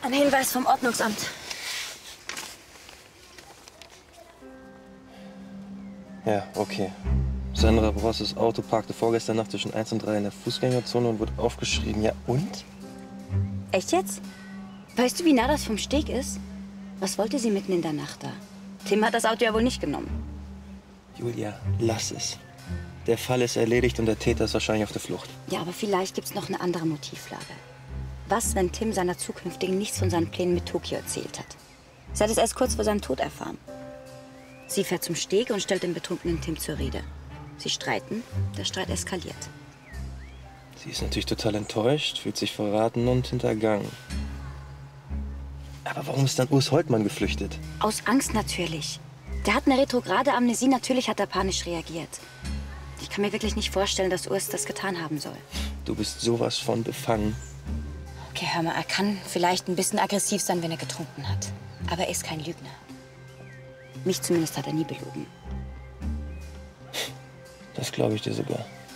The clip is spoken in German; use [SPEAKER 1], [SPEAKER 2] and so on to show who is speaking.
[SPEAKER 1] Ein Hinweis vom Ordnungsamt.
[SPEAKER 2] Ja, okay. Sandra Brosses Auto parkte vorgestern Nacht zwischen 1 und 3 in der Fußgängerzone und wurde aufgeschrieben. Ja, und?
[SPEAKER 1] Echt jetzt? Weißt du, wie nah das vom Steg ist? Was wollte sie mitten in der Nacht da? Tim hat das Auto ja wohl nicht genommen.
[SPEAKER 2] Julia, lass es. Der Fall ist erledigt und der Täter ist wahrscheinlich auf der Flucht.
[SPEAKER 1] Ja, aber vielleicht gibt's noch eine andere Motivlage. Was, wenn Tim seiner Zukünftigen nichts von seinen Plänen mit Tokio erzählt hat? Sie hat es erst kurz vor seinem Tod erfahren. Sie fährt zum Steg und stellt den betrunkenen Tim zur Rede. Sie streiten, der Streit eskaliert.
[SPEAKER 2] Sie ist natürlich total enttäuscht, fühlt sich verraten und hintergangen. Aber warum ist dann Urs Holtmann geflüchtet?
[SPEAKER 1] Aus Angst natürlich. Der hat eine retrograde Amnesie, natürlich hat er panisch reagiert. Ich kann mir wirklich nicht vorstellen, dass Urs das getan haben soll.
[SPEAKER 2] Du bist sowas von befangen.
[SPEAKER 1] Okay, hör mal, er kann vielleicht ein bisschen aggressiv sein, wenn er getrunken hat. Aber er ist kein Lügner. Mich zumindest hat er nie belogen.
[SPEAKER 2] Das glaube ich dir sogar.